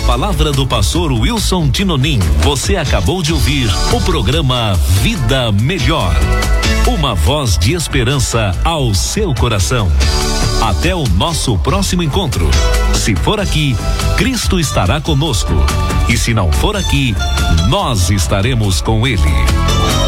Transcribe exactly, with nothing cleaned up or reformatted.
palavra do pastor Wilson Tinonim, você acabou de ouvir o programa Vida Melhor. Uma voz de esperança ao seu coração. Até o nosso próximo encontro. Se for aqui, Cristo estará conosco. E se não for aqui, nós estaremos com Ele.